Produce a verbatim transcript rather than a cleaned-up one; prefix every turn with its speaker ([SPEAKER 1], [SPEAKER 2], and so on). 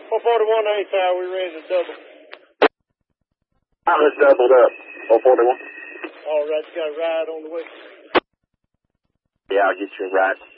[SPEAKER 1] four forty-one A tower, we ready to double.
[SPEAKER 2] I just doubled up. four forty-one.
[SPEAKER 1] All right, you got a ride on the way.
[SPEAKER 2] Yeah, I'll get you a ride.